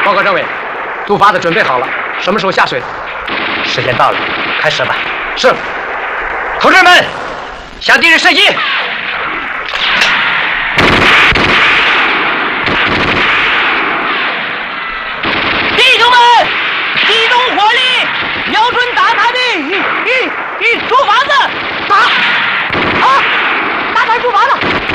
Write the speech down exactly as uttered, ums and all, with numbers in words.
报告政委，毒筏子准备好了，什么时候下水？ 时间到了，开始吧。 是。同志们，向敌人射击！